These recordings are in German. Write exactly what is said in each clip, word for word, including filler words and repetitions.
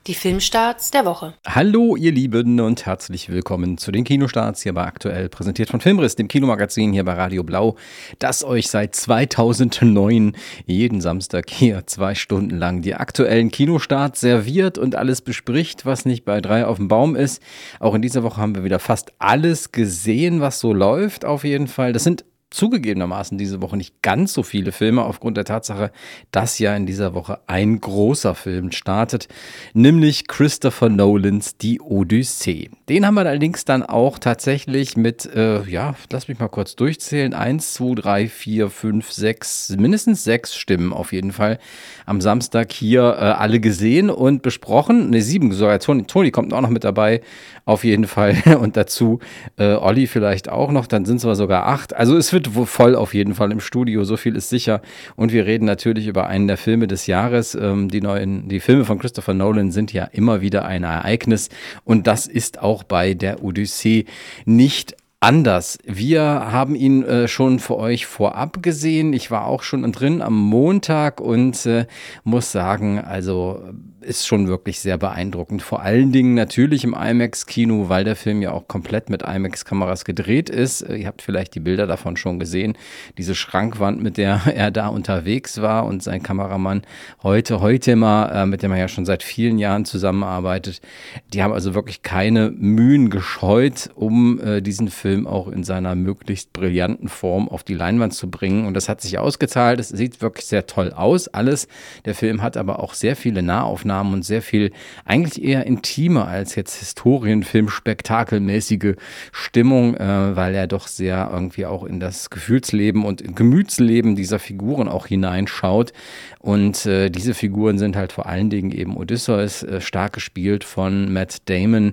Die Filmstarts der Woche. Hallo ihr Lieben und herzlich willkommen zu den Kinostarts hier bei Aktuell, präsentiert von Filmriss, dem Kinomagazin hier bei Radio Blau, das euch seit zweitausendneun jeden Samstag hier zwei Stunden lang die aktuellen Kinostarts serviert und alles bespricht, was nicht bei drei auf dem Baum ist. Auch in dieser Woche haben wir wieder fast alles gesehen, was so läuft auf jeden Fall. Das sind zugegebenermaßen diese Woche nicht ganz so viele Filme, aufgrund der Tatsache, dass ja in dieser Woche ein großer Film startet, nämlich Christopher Nolans Die Odyssee. Den haben wir allerdings dann auch tatsächlich mit, äh, ja, lass mich mal kurz durchzählen, eins, zwei, drei, vier, fünf, sechs, mindestens sechs Stimmen auf jeden Fall am Samstag hier äh, alle gesehen und besprochen. Ne, sieben sogar. Toni, Toni kommt auch noch mit dabei, auf jeden Fall. Und dazu äh, Olli vielleicht auch noch, dann sind es aber sogar acht. Also es wird voll auf jeden Fall im Studio, so viel ist sicher. Und wir reden natürlich über einen der Filme des Jahres. Ähm, die neuen, die Filme von Christopher Nolan sind ja immer wieder ein Ereignis. Und das ist auch bei der Odyssee nicht anders. Wir haben ihn äh, schon für euch vorab gesehen. Ich war auch schon drin am Montag und äh, muss sagen, also ist schon wirklich sehr beeindruckend. Vor allen Dingen natürlich im IMAX-Kino, weil der Film ja auch komplett mit IMAX-Kameras gedreht ist. Ihr habt vielleicht die Bilder davon schon gesehen. Diese Schrankwand, mit der er da unterwegs war und sein Kameramann heute, heute mal, äh, mit dem er ja schon seit vielen Jahren zusammenarbeitet. Die haben also wirklich keine Mühen gescheut, um äh, diesen Film auch in seiner möglichst brillanten Form auf die Leinwand zu bringen. Und das hat sich ausgezahlt. Es sieht wirklich sehr toll aus, alles. Der Film hat aber auch sehr viele Nahaufnahmen und sehr viel, eigentlich eher intimer als jetzt Historienfilm, spektakelmäßige Stimmung, äh, weil er doch sehr irgendwie auch in das Gefühlsleben und Gemütsleben dieser Figuren auch hineinschaut. Und äh, diese Figuren sind halt vor allen Dingen eben Odysseus, äh, stark gespielt von Matt Damon,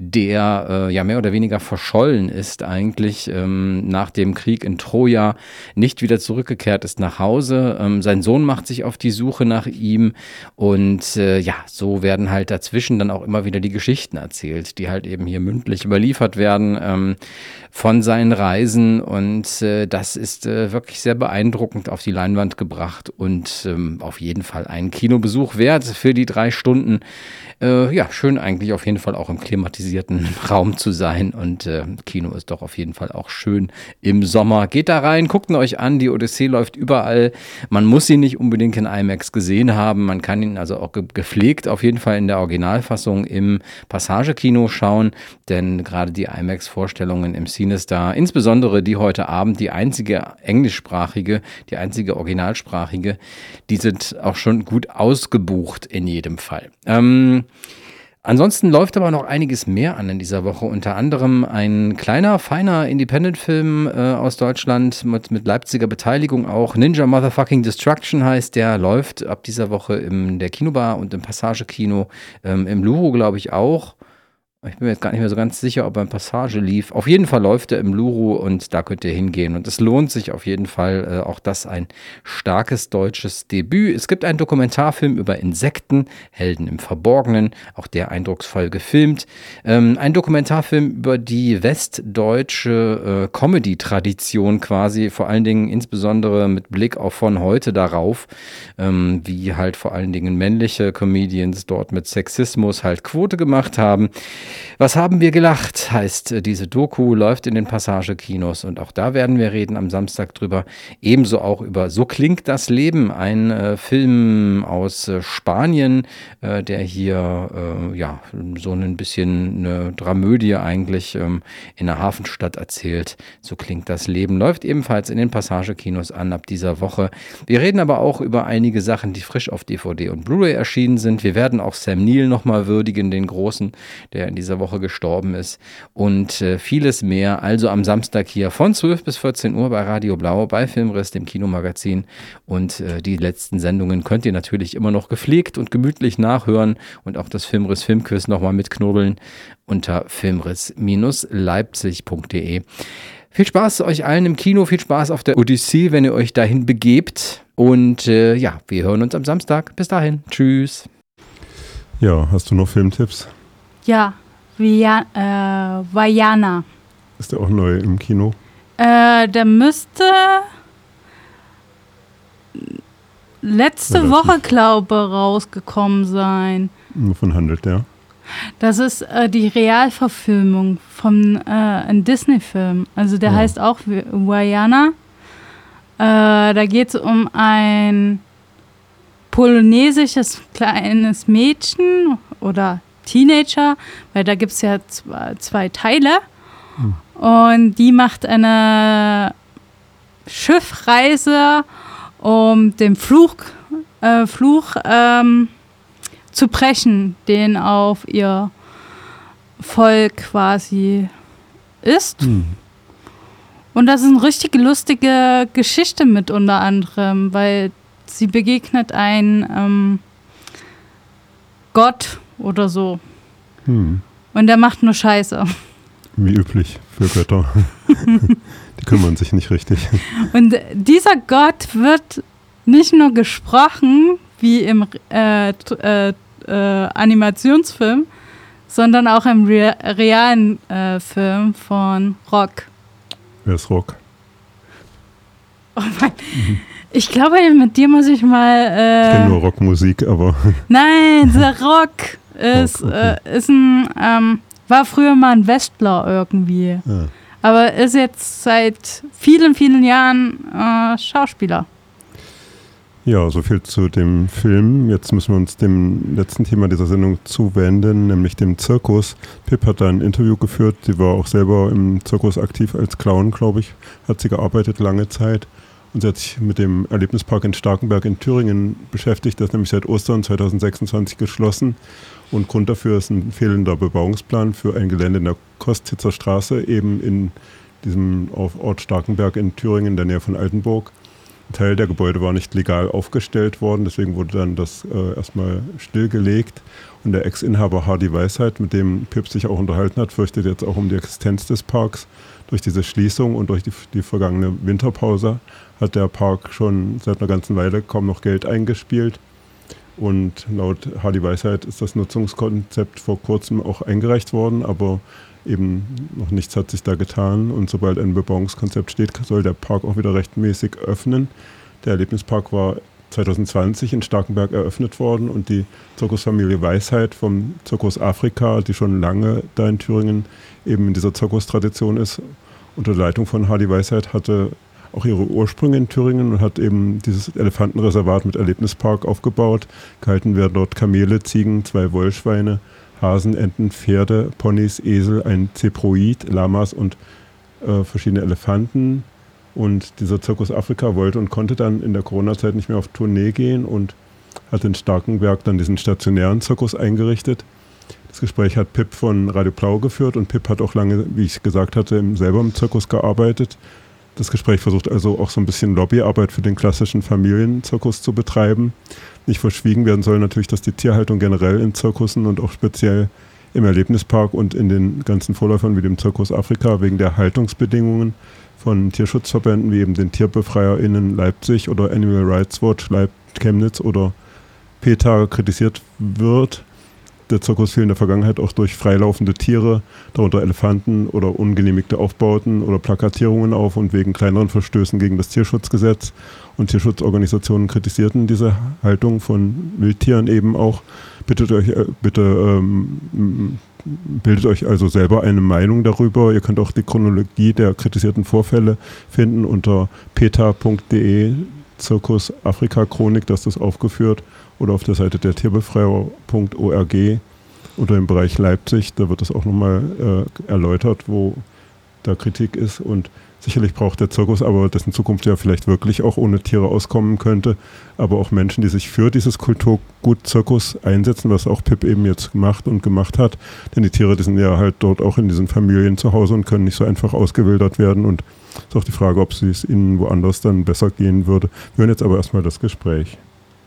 der äh, ja mehr oder weniger verschollen ist eigentlich ähm, nach dem Krieg in Troja, nicht wieder zurückgekehrt ist nach Hause. Ähm, sein Sohn macht sich auf die Suche nach ihm und äh, ja, so werden halt dazwischen dann auch immer wieder die Geschichten erzählt, die halt eben hier mündlich überliefert werden ähm, von seinen Reisen und äh, das ist äh, wirklich sehr beeindruckend auf die Leinwand gebracht und ähm, auf jeden Fall einen Kinobesuch wert für die drei Stunden. Äh, ja, schön eigentlich auf jeden Fall auch im klimatisierten Raum zu sein und äh, Kino ist doch auf jeden Fall auch schön im Sommer. Geht da rein, guckt ihn euch an, die Odyssee läuft überall. Man muss ihn nicht unbedingt in IMAX gesehen haben, man kann ihn also auch ge- gepflegt auf jeden Fall in der Originalfassung im Passagekino schauen, denn gerade die IMAX-Vorstellungen im CineStar, insbesondere die heute Abend, die einzige englischsprachige, die einzige originalsprachige, die sind auch schon gut ausgebucht in jedem Fall. Ähm, Ansonsten läuft aber noch einiges mehr an in dieser Woche. Unter anderem ein kleiner, feiner Independent-Film äh, aus Deutschland mit, mit Leipziger Beteiligung auch. Ninja Motherfucking Destruction heißt der, läuft ab dieser Woche in der Kinobar und im Passagekino, ähm, im Luro glaube ich auch. Ich bin mir jetzt gar nicht mehr so ganz sicher, ob er in Passage lief. Auf jeden Fall läuft er im Luro und da könnt ihr hingehen. Und es lohnt sich auf jeden Fall. Äh, auch das ein starkes deutsches Debüt. Es gibt einen Dokumentarfilm über Insekten, Helden im Verborgenen. Auch der eindrucksvoll gefilmt. Ähm, ein Dokumentarfilm über die westdeutsche äh, Comedy-Tradition quasi. Vor allen Dingen insbesondere mit Blick auf von heute darauf. Ähm, wie halt vor allen Dingen männliche Comedians dort mit Sexismus halt Quote gemacht haben. Was haben wir gelacht, heißt diese Doku, läuft in den Passagekinos und auch da werden wir reden am Samstag drüber. Ebenso auch über So klingt das Leben, ein äh, Film aus äh, Spanien, äh, der hier äh, ja so ein bisschen eine Dramödie eigentlich ähm, in der Hafenstadt erzählt. So klingt das Leben, läuft ebenfalls in den Passagekinos an ab dieser Woche. Wir reden aber auch über einige Sachen, die frisch auf D V D und Blu-ray erschienen sind. Wir werden auch Sam Neill nochmal würdigen, den Großen, der in dieser Woche gestorben ist und äh, vieles mehr. Also am Samstag hier von zwölf bis vierzehn Uhr bei Radio Blau, bei Filmriss, dem Kinomagazin. Und äh, die letzten Sendungen könnt ihr natürlich immer noch gepflegt und gemütlich nachhören und auch das Filmriss Filmquiz nochmal mitknubbeln unter filmriss Leipzig punkt de. Viel Spaß euch allen im Kino, viel Spaß auf der Odyssee, wenn ihr euch dahin begebt. Und äh, ja, wir hören uns am Samstag. Bis dahin. Tschüss. Ja, hast du noch Filmtipps? Ja, Via, äh, Vaiana. Ist der auch neu im Kino? Äh, der müsste letzte Relativ. Woche, glaube ich, rausgekommen sein. Wovon handelt der? Das ist äh, die Realverfilmung von äh, einem Disney-Film. Also der Ja. heißt auch Vaiana. Äh, da geht es um ein polonesisches kleines Mädchen oder Teenager, weil da gibt es ja zwei, zwei Teile. Hm. Und die macht eine Schiffreise, um den Fluch, äh, Fluch ähm, zu brechen, den auf ihr Volk quasi ist. Hm. Und das ist eine richtig lustige Geschichte mit unter anderem, weil sie begegnet ein ähm, Gott oder so. Hm. Und der macht nur Scheiße. Wie üblich für Götter. Die kümmern sich nicht richtig. Und dieser Gott wird nicht nur gesprochen, wie im äh, äh, äh, Animationsfilm, sondern auch im Re- realen äh, Film von Rock. Wer ist Rock? Oh mein, mhm. Ich glaube, mit dir muss ich mal... Äh, ich kenne nur Rockmusik, aber... Nein, der Rock ist, Rock, okay. äh, ist ein... Ähm, war früher mal ein Westler irgendwie. Ja. Aber ist jetzt seit vielen, vielen Jahren äh, Schauspieler. Ja, so viel zu dem Film. Jetzt müssen wir uns dem letzten Thema dieser Sendung zuwenden, nämlich dem Zirkus. Pip hat da ein Interview geführt. Sie war auch selber im Zirkus aktiv als Clown, glaube ich. Hat sie gearbeitet lange Zeit. Und sie hat sich mit dem Erlebnispark in Starkenberg in Thüringen beschäftigt. Das ist nämlich seit Ostern zwanzig sechsundzwanzig geschlossen. Und Grund dafür ist ein fehlender Bebauungsplan für ein Gelände in der Kostitzer Straße, eben in diesem Ort Starkenberg in Thüringen, in der Nähe von Altenburg. Ein Teil der Gebäude war nicht legal aufgestellt worden, deswegen wurde dann das äh, erstmal stillgelegt. Und der Ex-Inhaber Hardy Weisheit, mit dem Pip sich auch unterhalten hat, fürchtet jetzt auch um die Existenz des Parks. Durch diese Schließung und durch die, die vergangene Winterpause hat der Park schon seit einer ganzen Weile kaum noch Geld eingespielt. Und laut Hardy Weisheit ist das Nutzungskonzept vor kurzem auch eingereicht worden, aber eben noch nichts hat sich da getan. Und sobald ein Bebauungskonzept steht, soll der Park auch wieder rechtmäßig öffnen. Der Erlebnispark war zwanzig zwanzig in Starkenberg eröffnet worden und die Zirkusfamilie Weisheit vom Zirkus Afrika, die schon lange da in Thüringen eben in dieser Zirkustradition ist, unter Leitung von Hardy Weisheit, hatte auch ihre Ursprünge in Thüringen und hat eben dieses Elefantenreservat mit Erlebnispark aufgebaut. Gehalten werden dort Kamele, Ziegen, zwei Wollschweine, Hasen, Enten, Pferde, Ponys, Esel, ein Zeproid, Lamas und äh, verschiedene Elefanten. Und dieser Zirkus Afrika wollte und konnte dann in der Corona-Zeit nicht mehr auf Tournee gehen und hat in Starkenberg dann diesen stationären Zirkus eingerichtet. Das Gespräch hat Pip von Radio Blau geführt und Pip hat auch lange, wie ich gesagt hatte, selber im Zirkus gearbeitet. Das Gespräch versucht also auch so ein bisschen Lobbyarbeit für den klassischen Familienzirkus zu betreiben. Nicht verschwiegen werden soll natürlich, dass die Tierhaltung generell in Zirkussen und auch speziell im Erlebnispark und in den ganzen Vorläufern wie dem Zirkus Afrika wegen der Haltungsbedingungen von Tierschutzverbänden wie eben den TierbefreierInnen Leipzig oder Animal Rights Watch Leip- Chemnitz oder PETA kritisiert wird. Der Zirkus fiel in der Vergangenheit auch durch freilaufende Tiere, darunter Elefanten oder ungenehmigte Aufbauten oder Plakatierungen auf und wegen kleineren Verstößen gegen das Tierschutzgesetz. Und Tierschutzorganisationen kritisierten diese Haltung von Wildtieren eben auch. Bittet euch, äh, bitte ähm, bildet euch also selber eine Meinung darüber. Ihr könnt auch die Chronologie der kritisierten Vorfälle finden unter peta punkt de, Zirkus Afrika Chronik, das ist das aufgeführt, oder auf der Seite der tierbefreier punkt org unter dem Bereich Leipzig. Da wird das auch nochmal äh, erläutert, wo da Kritik ist. Und sicherlich braucht der Zirkus, aber dessen Zukunft ja vielleicht wirklich auch ohne Tiere auskommen könnte, aber auch Menschen, die sich für dieses Kulturgut Zirkus einsetzen, was auch Pip eben jetzt gemacht und gemacht hat. Denn die Tiere, die sind ja halt dort auch in diesen Familien zu Hause und können nicht so einfach ausgewildert werden. Und es ist auch die Frage, ob es ihnen woanders dann besser gehen würde. Wir hören jetzt aber erstmal das Gespräch.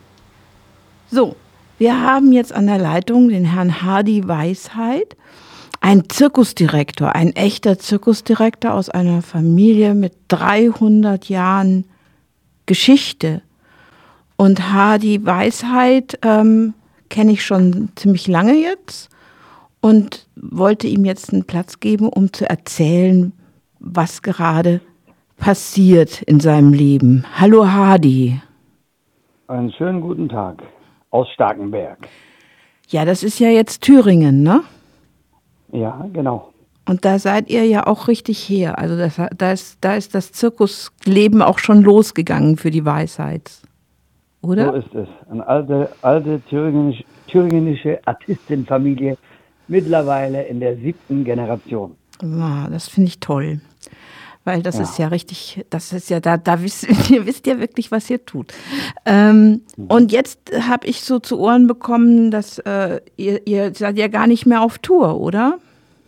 So, wir haben jetzt an der Leitung den Herrn Hardy Weisheit, ein Zirkusdirektor, ein echter Zirkusdirektor aus einer Familie mit dreihundert Jahren Geschichte. Und Hardy Weisheit ähm, kenne ich schon ziemlich lange jetzt und wollte ihm jetzt einen Platz geben, um zu erzählen, was gerade passiert in seinem Leben. Hallo Hardy. Einen schönen guten Tag aus Starkenberg. Ja, das ist ja jetzt Thüringen, ne? Ja, genau. Und da seid ihr ja auch richtig her. Also das, da, ist, da ist das Zirkusleben auch schon losgegangen für die Weisheit, oder? So ist es. Eine alte, alte thüringische, thüringische Artistenfamilie, mittlerweile in der siebten Generation. Ja, das finde ich toll. Weil das Ja. ist ja richtig, das ist ja, da, da wisst ihr wisst ja wirklich, was ihr tut. Ähm, mhm. Und jetzt habe ich so zu Ohren bekommen, dass äh, ihr, ihr seid ja gar nicht mehr auf Tour, oder?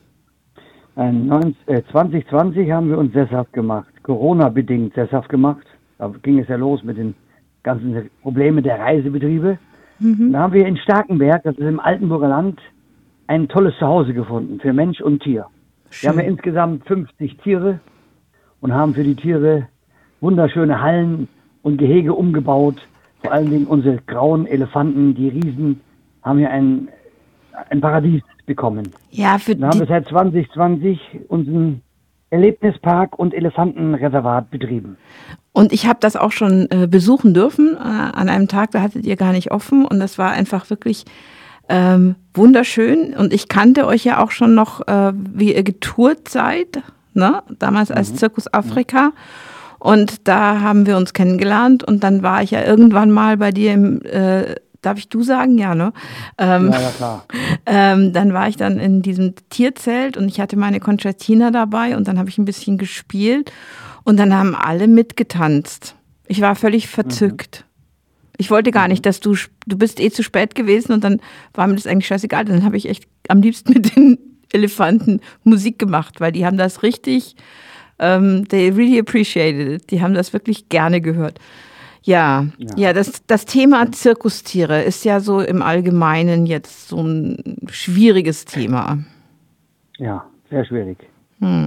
zwanzig zwanzig haben wir uns sesshaft gemacht, Corona-bedingt sesshaft gemacht. Da ging es ja los mit den ganzen Problemen der Reisebetriebe. Mhm. Da haben wir in Starkenberg, das ist im Altenburger Land, ein tolles Zuhause gefunden für Mensch und Tier. Schön. Wir haben ja insgesamt fünfzig Tiere und haben für die Tiere wunderschöne Hallen und Gehege umgebaut. Vor allen Dingen unsere grauen Elefanten, die Riesen, haben hier ein, ein Paradies bekommen. Ja, für Dann haben wir seit zwanzig zwanzig unseren Erlebnispark und Elefantenreservat betrieben. Und ich habe das auch schon äh, besuchen dürfen äh, an einem Tag, da hattet ihr gar nicht offen und das war einfach wirklich ähm, wunderschön. Und ich kannte euch ja auch schon noch, äh, wie ihr getourt seid, ne? Damals als mhm. Zirkus Afrika. Und da haben wir uns kennengelernt und dann war ich ja irgendwann mal bei dir im äh, Darf ich du sagen? Ja, ne? Ähm, ja, ja, klar. Ähm, dann war ich dann in diesem Tierzelt und ich hatte meine Concertina dabei und dann habe ich ein bisschen gespielt und dann haben alle mitgetanzt. Ich war völlig verzückt. Mhm. Ich wollte gar nicht, dass du, du bist eh zu spät gewesen und dann war mir das eigentlich scheißegal. Dann habe ich echt am liebsten mit den Elefanten Musik gemacht, weil die haben das richtig, ähm, they really appreciated it. Die haben das wirklich gerne gehört. Ja, ja, ja, das, das Thema Zirkustiere ist ja so im Allgemeinen jetzt so ein schwieriges Thema. Ja, sehr schwierig. Hm.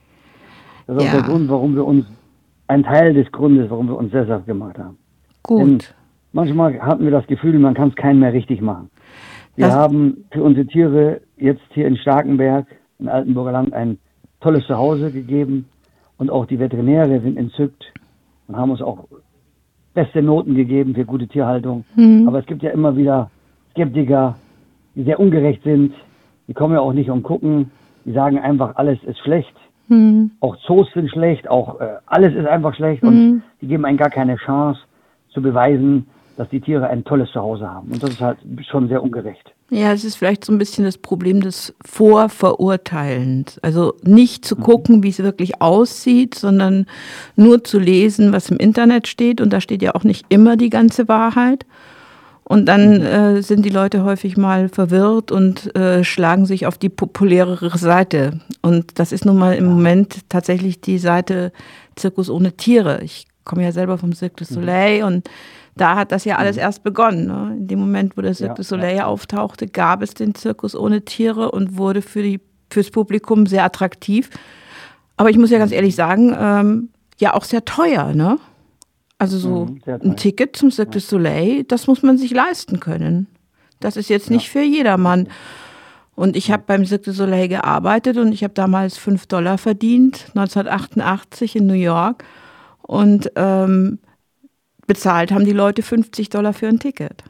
Das ist ja. auch der Grund, warum wir uns, ein Teil des Grundes, warum wir uns sesshaft gemacht haben. Gut. Denn manchmal hatten wir das Gefühl, man kann es keinen mehr richtig machen. Wir das haben für unsere Tiere jetzt hier in Starkenberg, im Altenburger Land, ein tolles Zuhause gegeben und auch die Veterinäre sind entzückt und haben uns auch beste Noten gegeben für gute Tierhaltung. Mhm. Aber es gibt ja immer wieder Skeptiker, die sehr ungerecht sind. Die kommen ja auch nicht und gucken. Die sagen einfach, alles ist schlecht. Mhm. Auch Zoos sind schlecht. Auch äh, alles ist einfach schlecht. Mhm. Und die geben einem gar keine Chance zu beweisen, dass die Tiere ein tolles Zuhause haben. Und das ist halt schon sehr ungerecht. Ja, es ist vielleicht so ein bisschen das Problem des Vorverurteilens. Also nicht zu gucken, wie es wirklich aussieht, sondern nur zu lesen, was im Internet steht. Und da steht ja auch nicht immer die ganze Wahrheit. Und dann äh, sind die Leute häufig mal verwirrt und äh, schlagen sich auf die populärere Seite. Und das ist nun mal im Moment tatsächlich die Seite Zirkus ohne Tiere. Ich komme ja selber vom Cirque du Soleil und da hat das ja alles erst begonnen. Ne? In dem Moment, wo der Cirque du Soleil ja. auftauchte, gab es den Zirkus ohne Tiere und wurde für die, fürs Publikum sehr attraktiv. Aber ich muss ja ganz ehrlich sagen, ähm, ja auch sehr teuer. Ne? Also so mhm, ein Ticket zum Cirque du Soleil, das muss man sich leisten können. Das ist jetzt nicht ja. für jedermann. Und ich habe beim Cirque du Soleil gearbeitet und ich habe damals fünf Dollar verdient, neunzehnhundertachtundachtzig in New York. Und ähm, bezahlt haben die Leute fünfzig Dollar für ein Ticket.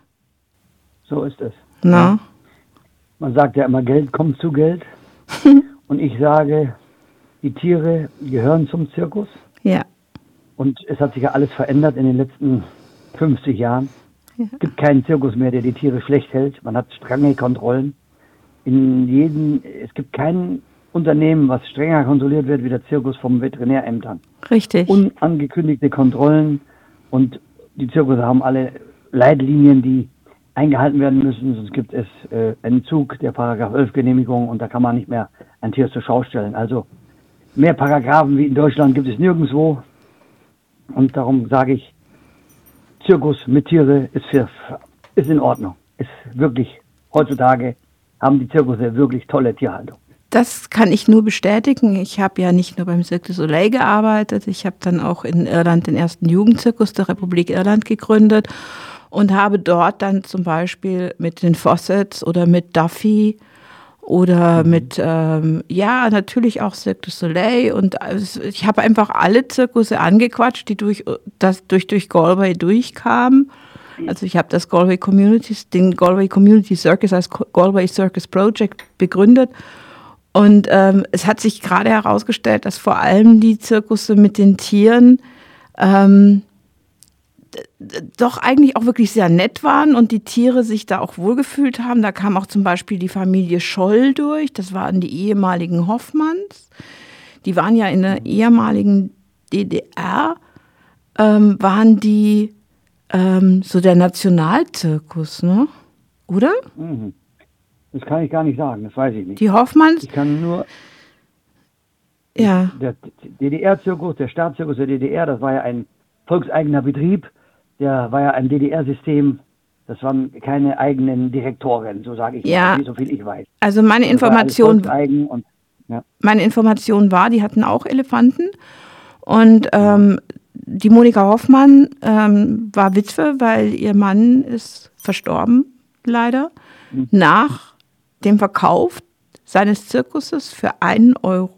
So ist es. Na? Man sagt ja immer, Geld kommt zu Geld. Und ich sage, die Tiere gehören zum Zirkus. Ja. Und es hat sich ja alles verändert in den letzten fünfzig Jahren. Ja. Es gibt keinen Zirkus mehr, der die Tiere schlecht hält. Man hat strenge Kontrollen. In jedem, es gibt kein Unternehmen, was strenger kontrolliert wird wie der Zirkus vom Veterinärämtern. Richtig. Unangekündigte Kontrollen. Und die Zirkus haben alle Leitlinien, die eingehalten werden müssen. Sonst gibt es äh, Entzug der Paragraph elf Genehmigung und da kann man nicht mehr ein Tier zur Schau stellen. Also mehr Paragraphen wie in Deutschland gibt es nirgendwo. Und darum sage ich, Zirkus mit Tiere ist, für, ist in Ordnung. Ist wirklich, heutzutage haben die Zirkusse wirklich tolle Tierhaltung. Das kann ich nur bestätigen. Ich habe ja nicht nur beim Cirque du Soleil gearbeitet, ich habe dann auch in Irland den ersten Jugendzirkus der Republik Irland gegründet und habe dort dann zum Beispiel mit den Fawcetts oder mit Duffy oder mhm. mit, ähm, ja, natürlich auch Cirque du Soleil und ich habe einfach alle Zirkusse angequatscht, die durch, das, durch, durch Galway durchkamen Also ich habe das Galway Community, den Galway Community Circus als Galway Circus Project begründet. Und ähm, es hat sich gerade herausgestellt, dass vor allem die Zirkusse mit den Tieren ähm, d- doch eigentlich auch wirklich sehr nett waren und die Tiere sich da auch wohlgefühlt haben. Da kam auch zum Beispiel die Familie Scholl durch, das waren die ehemaligen Hoffmanns. Die waren ja in der ehemaligen D D R, ähm, waren die ähm, so der Nationalzirkus, ne? Oder? Mhm. Das kann ich gar nicht sagen, das weiß ich nicht. Die Hoffmanns? Ich kann nur, Ja. der D D R-Zirkus, der Staatszirkus der D D R, das war ja ein volkseigener Betrieb, der war ja ein D D R-System, das waren keine eigenen Direktoren, so sage ich Ja. mal, so viel ich weiß. Also meine Das war alles Information, volkseigen und ja. meine Information war, die hatten auch Elefanten und ähm, die Monika Hoffmann ähm, war Witwe, weil ihr Mann ist verstorben, leider, Mhm. nach dem Verkauf seines Zirkuses für einen Euro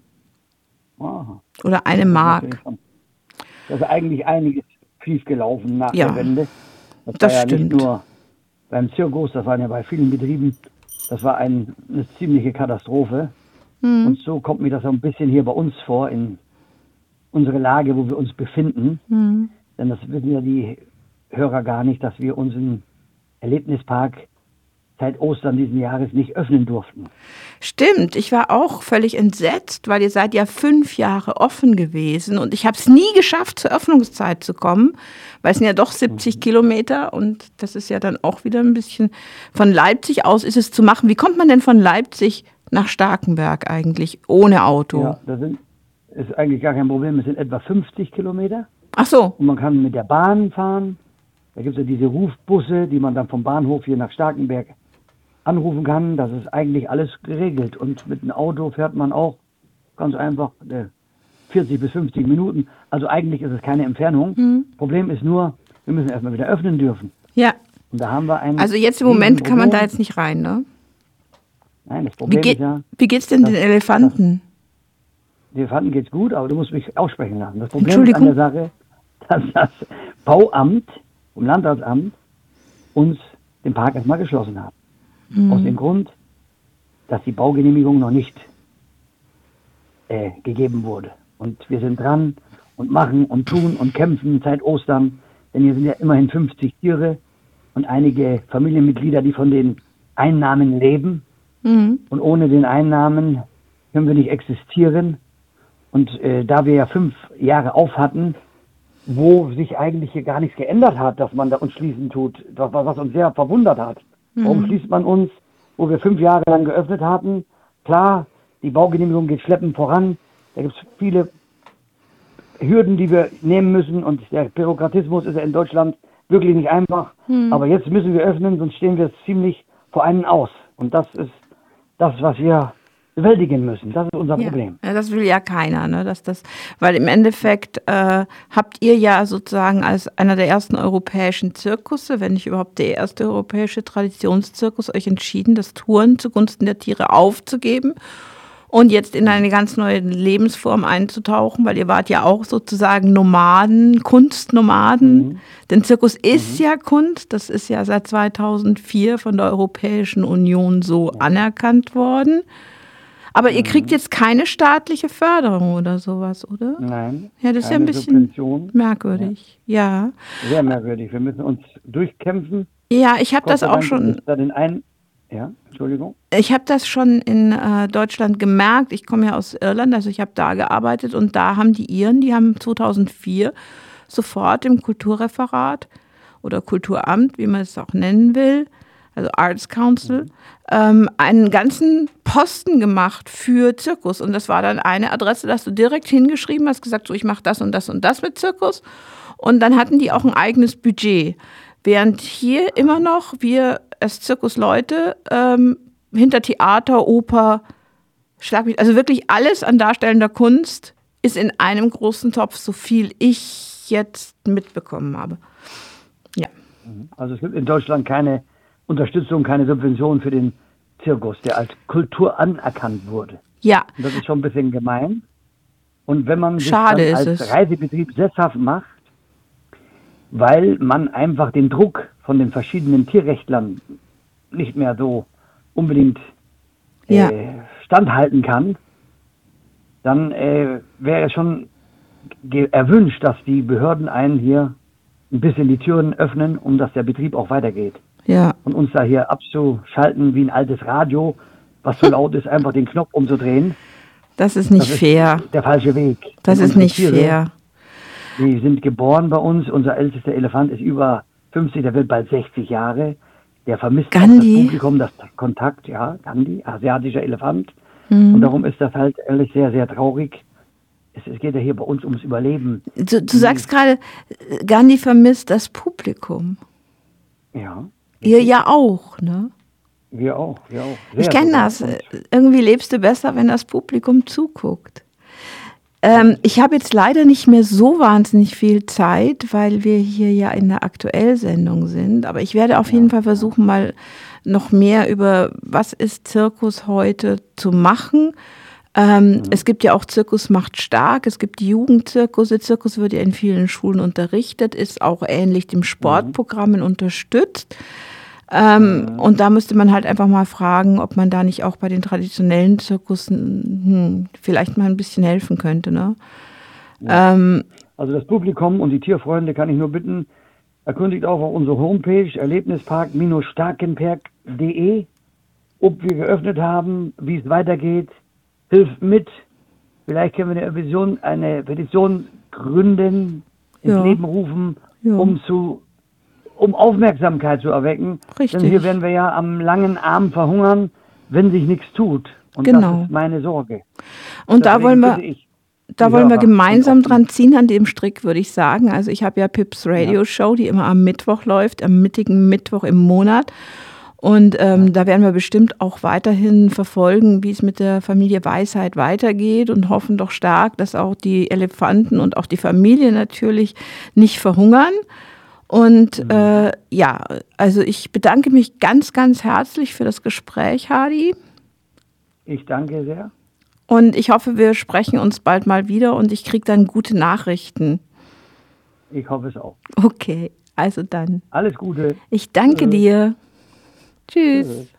Aha. oder eine Das ist Mark. natürlich schon- Da ist eigentlich einiges schief gelaufen nach Ja, der Wende. Das, das war ja stimmt. nicht nur beim Zirkus, das waren ja bei vielen Betrieben, das war ein, eine ziemliche Katastrophe. Hm. Und so kommt mir das so ein bisschen hier bei uns vor, in unsere Lage, wo wir uns befinden. Hm. Denn das wissen ja die Hörer gar nicht, dass wir unseren Erlebnispark seit Ostern diesen Jahres nicht öffnen durften. Stimmt, ich war auch völlig entsetzt, weil ihr seid ja fünf Jahre offen gewesen und ich habe es nie geschafft, zur Öffnungszeit zu kommen, weil es sind ja doch siebzig Kilometer und das ist ja dann auch wieder ein bisschen, von Leipzig aus ist es zu machen. Wie kommt man denn von Leipzig nach Starkenberg eigentlich ohne Auto? Ja, das sind, ist eigentlich gar kein Problem. Es sind etwa fünfzig Kilometer. Ach so, Und man kann mit der Bahn fahren. Da gibt es ja diese Rufbusse, die man dann vom Bahnhof hier nach Starkenberg anrufen kann. Das ist eigentlich alles geregelt. Und mit dem Auto fährt man auch ganz einfach äh, vierzig bis fünfzig Minuten. Also eigentlich ist es keine Entfernung. Mhm. Problem ist nur, wir müssen erstmal wieder öffnen dürfen. ja. Und da haben wir ein Also jetzt im Moment kann man da Riesenproblem. jetzt nicht rein, ne? Nein, das Wie, Problem geht, ist ja, wie geht's denn den Elefanten? den Elefanten geht's gut, aber du musst mich aussprechen lassen. Das Problem ist Entschuldigung? an der Sache, dass das Bauamt, vom Landratsamt, uns den Park erstmal geschlossen hat. Mhm. Aus dem Grund, dass die Baugenehmigung noch nicht äh, gegeben wurde. Und wir sind dran und machen und tun und kämpfen seit Ostern, denn hier sind ja immerhin fünfzig Tiere und einige Familienmitglieder, die von den Einnahmen leben. Mhm. Und ohne den Einnahmen können wir nicht existieren. Und äh, da wir ja fünf Jahre auf hatten, wo sich eigentlich hier gar nichts geändert hat, dass man da uns schließen tut, was, was uns sehr verwundert hat. Warum Mhm. schließt man uns, wo wir fünf Jahre lang geöffnet hatten? Klar, die Baugenehmigung geht schleppend voran. Da gibt es viele Hürden, die wir nehmen müssen. Und der Bürokratismus ist ja in Deutschland wirklich nicht einfach. Mhm. Aber jetzt müssen wir öffnen, sonst stehen wir ziemlich vor einem aus. Und das ist das, was wir bewältigen müssen. Das ist unser Ja. Problem. Ja, das will ja keiner, ne? Dass das, weil im Endeffekt äh, habt ihr ja sozusagen als einer der ersten europäischen Zirkusse, wenn nicht überhaupt der erste europäische Traditionszirkus, euch entschieden, das Touren zugunsten der Tiere aufzugeben und jetzt in eine ganz neue Lebensform einzutauchen, weil ihr wart ja auch sozusagen Nomaden, Kunstnomaden. Mhm. Denn Zirkus ist ja Kunst, das ist ja seit zweitausendvier von der Europäischen Union so anerkannt worden. Aber ihr kriegt jetzt keine staatliche Förderung oder sowas, oder? Nein. Ja, das ist ja keine ein bisschen Subvention. merkwürdig. Ja, Sehr merkwürdig. Wir müssen uns durchkämpfen. ja, ich habe Gott das sei auch Dank schon. ist da den einen. Ja, Entschuldigung. Ich habe das schon in äh, Deutschland gemerkt. Ich komme ja aus Irland, also ich habe da gearbeitet und da haben die Iren, die haben zweitausendvier sofort im Kulturreferat oder Kulturamt, wie man es auch nennen will, also Arts Council, ähm, einen ganzen Posten gemacht für Zirkus. Und das war dann eine Adresse, da hast du direkt hingeschrieben, hast gesagt, so ich mache das und das und das mit Zirkus. Und dann hatten die auch ein eigenes Budget. Während hier immer noch wir als Zirkusleute ähm, hinter Theater, Oper, Schlag mich, also wirklich alles an darstellender Kunst ist in einem großen Topf, so viel ich jetzt mitbekommen habe. Ja. Also es gibt in Deutschland keine Unterstützung, keine Subvention für den Zirkus, der als Kultur anerkannt wurde. Ja. Und das ist schon ein bisschen gemein. Und wenn man sich Schade dann ist als es. Reisebetrieb sesshaft macht, weil man einfach den Druck von den verschiedenen Tierrechtlern nicht mehr so unbedingt Ja. äh, standhalten kann, dann äh, wäre es schon ge- erwünscht, dass die Behörden einen hier ein bisschen die Türen öffnen, um dass der Betrieb auch weitergeht. Ja, Und uns da hier abzuschalten wie ein altes Radio, was so laut ist, einfach den Knopf umzudrehen. das ist nicht Das ist fair. der falsche Weg. Das Denn ist unsere nicht Tiere, fair. Die sind geboren bei uns. Unser ältester Elefant ist über fünfzig, der wird bald sechzig Jahre. Der vermisst auch Gandhi? das Publikum, das Kontakt, ja, Gandhi, asiatischer Elefant. Mhm. Und darum ist das halt ehrlich sehr, sehr traurig. Es, es geht ja hier bei uns ums Überleben. Du, du sagst gerade, Gandhi vermisst das Publikum. Ja, Ihr ja auch, ne? wir auch, wir auch. Ich Sehr kenne sogar. das. Und Irgendwie lebst du besser, wenn das Publikum zuguckt. Ähm, ich habe jetzt leider nicht mehr so wahnsinnig viel Zeit, weil wir hier ja in der Aktuellsendung sind. Aber ich werde auf jeden Fall versuchen, mal noch mehr über was ist Zirkus heute zu machen. Ähm, Es gibt ja auch Zirkus macht stark, es gibt die Jugendzirkusse. Zirkus wird ja in vielen Schulen unterrichtet, ist auch ähnlich dem Sportprogrammen unterstützt. Ähm, und da müsste man halt einfach mal fragen, ob man da nicht auch bei den traditionellen Zirkussen hm, vielleicht mal ein bisschen helfen könnte. Ne? Ähm, Also das Publikum und die Tierfreunde kann ich nur bitten, erkundigt auch auf unsere Homepage erlebnispark starkenberg punkt de, ob wir geöffnet haben, wie es weitergeht. Hilft mit. Vielleicht können wir eine Petition, eine Petition gründen, ins Ja. Leben rufen, Ja. um zu um Aufmerksamkeit zu erwecken. Richtig. Denn hier werden wir ja am langen Arm verhungern, wenn sich nichts tut. Und Genau. das ist meine Sorge. und da Deswegen wollen wir, bitte ich da die wollen wir Hörer gemeinsam und auch die- dran ziehen an dem Strick, würde ich sagen. Also ich habe ja Pips Radio Show, die immer am Mittwoch läuft, am mittigen Mittwoch im Monat. Und ähm, da werden wir bestimmt auch weiterhin verfolgen, wie es mit der Familie Weisheit weitergeht und hoffen doch stark, dass auch die Elefanten und auch die Familie natürlich nicht verhungern. Und äh, ja, also ich bedanke mich ganz, ganz herzlich für das Gespräch, Hadi. Ich danke sehr. Und ich hoffe, wir sprechen uns bald mal wieder und ich kriege dann gute Nachrichten. Ich hoffe es auch. Okay, also dann. Alles Gute. Ich danke Tschüss. dir. Tschüss. Tschüss.